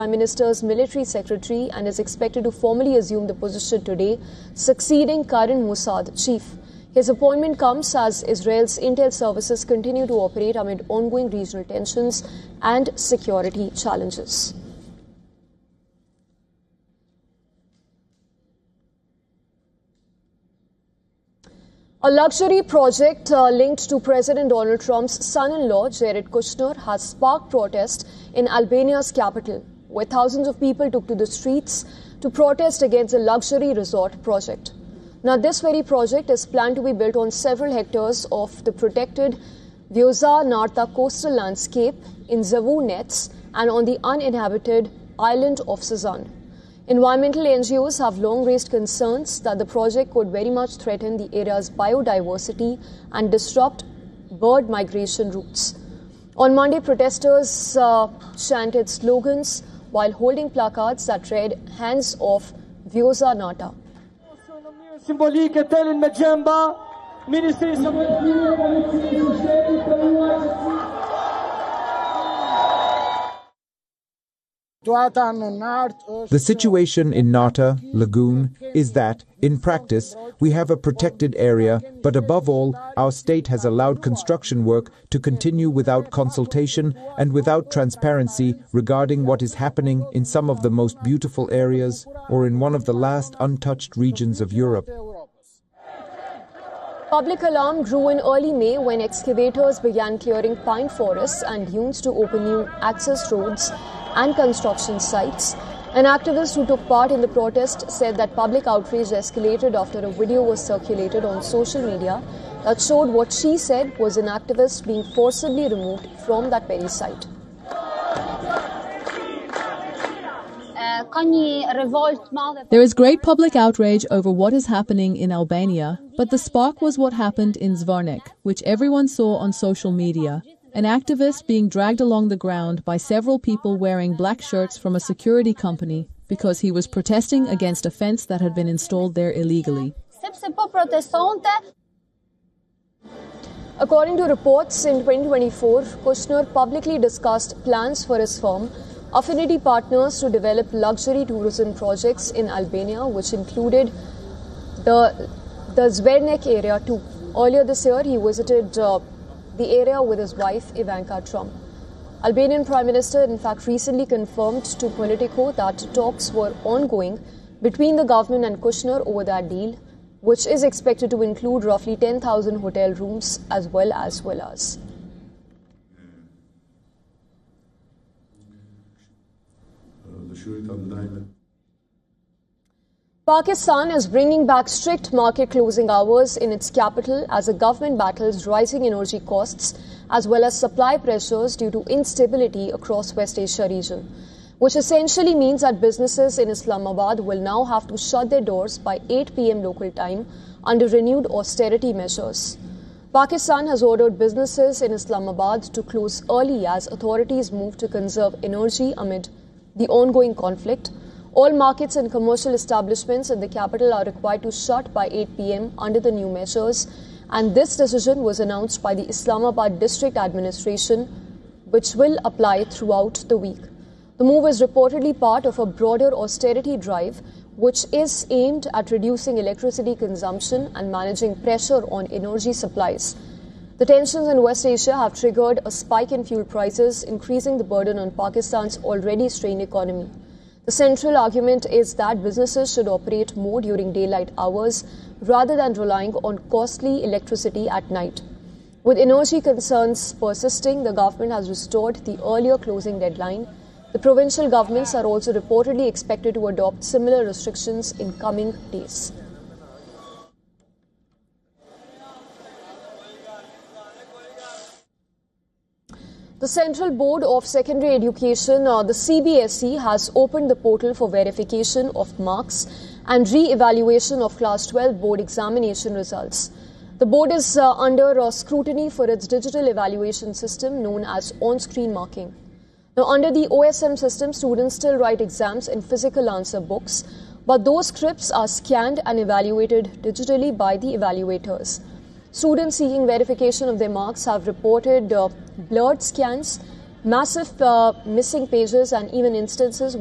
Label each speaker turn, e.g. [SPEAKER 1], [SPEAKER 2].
[SPEAKER 1] Prime Minister's military secretary and is expected to formally assume the position today, succeeding current Mossad chief. His appointment comes as Israel's intel services continue to operate amid ongoing regional tensions and security challenges. A luxury project linked to President Donald Trump's son-in-law, Jared Kushner, has sparked protest in Albania's capital, where thousands of people took to the streets to protest against the luxury resort project. Now, this very project is planned to be built on several hectares of the protected Vjosa Narta coastal landscape in Zavu Nets and on the uninhabited island of Sazan. Environmental NGOs have long raised concerns that the project could very much threaten the area's biodiversity and disrupt bird migration routes. On Monday, protesters chanted slogans while holding placards that read "Hands off Vjosa Narta."
[SPEAKER 2] Simbolike telin me gjemba, Ministrisë
[SPEAKER 3] The situation in Narta Lagoon is that, in practice, we have a protected area, but above all, our state has allowed construction work to continue without consultation and without transparency regarding what is happening in some of the most beautiful areas or in one of the last untouched regions of Europe.
[SPEAKER 1] Public alarm grew in early May when excavators began clearing pine forests and dunes to open new access roads and construction sites. An activist who took part in the protest said that public outrage escalated after a video was circulated on social media that showed what she said was an activist being forcibly removed from that very site.
[SPEAKER 4] There is great public outrage over what is happening in Albania, but the spark was what happened in Zvarnik, which everyone saw on social media. An activist being dragged along the ground by several people wearing black shirts from a security company because he was protesting against a fence that had been installed there illegally.
[SPEAKER 1] According to reports, in 2024, Kushner publicly discussed plans for his firm, Affinity Partners, to develop luxury tourism projects in Albania, which included the Zvernik area too. Earlier this year, he visited the area with his wife Ivanka Trump. Albanian Prime Minister in fact recently confirmed to Politico that talks were ongoing between the government and Kushner over that deal, which is expected to include roughly 10,000 hotel rooms as well as villas. Pakistan is bringing back strict market closing hours in its capital as the government battles rising energy costs as well as supply pressures due to instability across West Asia region, which essentially means that businesses in Islamabad will now have to shut their doors by 8 p.m. local time under renewed austerity measures. Pakistan has ordered businesses in Islamabad to close early as authorities move to conserve energy amid the ongoing conflict. All markets and commercial establishments in the capital are required to shut by 8 p.m. under the new measures, and this decision was announced by the Islamabad District Administration, which will apply throughout the week. The move is reportedly part of a broader austerity drive, which is aimed at reducing electricity consumption and managing pressure on energy supplies. The tensions in West Asia have triggered a spike in fuel prices, increasing the burden on Pakistan's already strained economy. The central argument is that businesses should operate more during daylight hours rather than relying on costly electricity at night. With energy concerns persisting, the government has restored the earlier closing deadline. The provincial governments are also reportedly expected to adopt similar restrictions in coming days. The Central Board of Secondary Education, the CBSE, has opened the portal for verification of marks and re-evaluation of Class 12 board examination results. The board is under scrutiny for its digital evaluation system known as on-screen marking. Now, under the OSM system, students still write exams in physical answer books, but those scripts are scanned and evaluated digitally by the evaluators. Students seeking verification of their marks have reported blurred scans, Massive missing pages and even instances